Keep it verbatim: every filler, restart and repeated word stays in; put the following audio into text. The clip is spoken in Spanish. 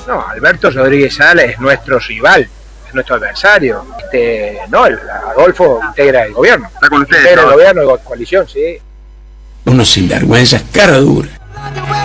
No, Alberto Rodríguez Sala es nuestro rival, es nuestro adversario. Este, no, el, Adolfo integra el gobierno. Está con ustedes. Integra el gobierno de coalición, sí. Unos sinvergüenzas, cara dura.